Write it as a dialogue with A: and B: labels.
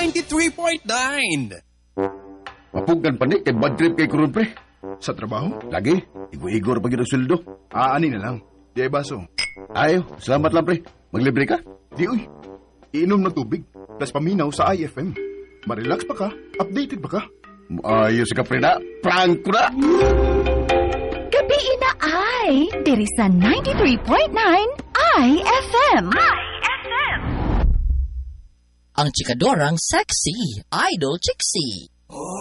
A: 93.9.
B: Mapugan pa ni, kay bad trip kay Kurun, pre.
C: Sa trabaho?
B: Lagi, igor-igor pag yung suldo.
C: Ani na lang. Di ay baso.
B: Ayo, salamat lang, pre. Maglibre ka?
C: Di uy. Iinom ng tubig. Tas paminaw sa IFM. Marelax pa ka. Updated pa ka.
B: Ayos ka, pre na. Prank ko na.
D: Gabi na ay. Diri sa 93.9 IFM.
E: Ang chikadorang sexy, Idol Chixie.